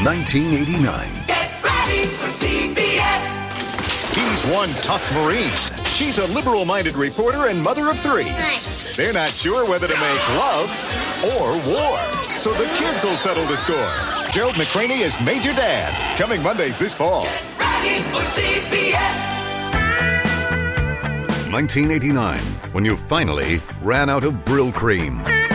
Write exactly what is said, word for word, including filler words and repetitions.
nineteen eighty-nine. Get ready for C B S. He's one tough Marine. She's a liberal-minded reporter and mother of three. They're not sure whether to make love or war. So the kids will settle the score. Gerald McCraney is Major Dad. Coming Mondays this fall. Get ready for C B S. nineteen eighty-nine, when you finally ran out of Brill cream.